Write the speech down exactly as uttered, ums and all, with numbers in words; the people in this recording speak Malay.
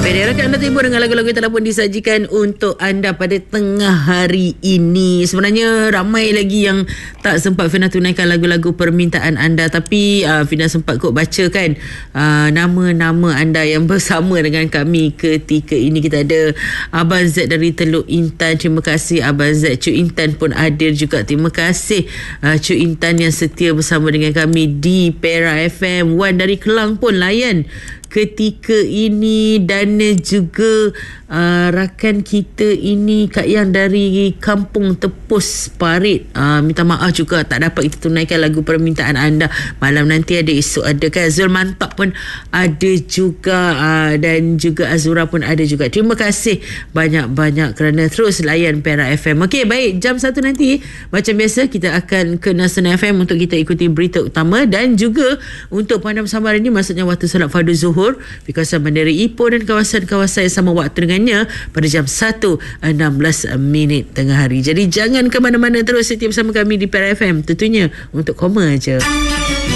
Rakan anda timbul dengan lagu-lagu yang telah pun disajikan untuk anda pada tengah hari ini. Sebenarnya ramai lagi yang tak sempat Fina tunaikan lagu-lagu permintaan anda, tapi uh, Fina sempat kot baca kan uh, nama-nama anda yang bersama dengan kami ketika ini. Kita ada Abang Z dari Teluk Intan, terima kasih Abang Z. Cik Intan pun hadir juga, terima kasih uh, Cik Intan yang setia bersama dengan kami di Pera F M. Wan dari Kelang pun layan ketika ini, dan juga uh, rakan kita ini Kak Yang dari Kampung Tepus Parit, uh, minta maaf juga tak dapat kita tunaikan lagu permintaan anda. Malam nanti ada, esok ada kan. Zul Mantap pun ada juga, uh, dan juga Azura pun ada juga. Terima kasih banyak-banyak kerana terus layan Pera F M. Okey, baik, jam satu nanti macam biasa kita akan ke Nasional F M untuk kita ikuti berita utama, dan juga untuk Pandang Samar ini maksudnya waktu solat fardu zuhur di kawasan Bandara Ipoh dan kawasan-kawasan yang sama waktu dengannya pada jam satu enam belas minit tengah hari. Jadi jangan ke mana-mana, terus setia bersama kami di Pera F M, tentunya untuk koma aja.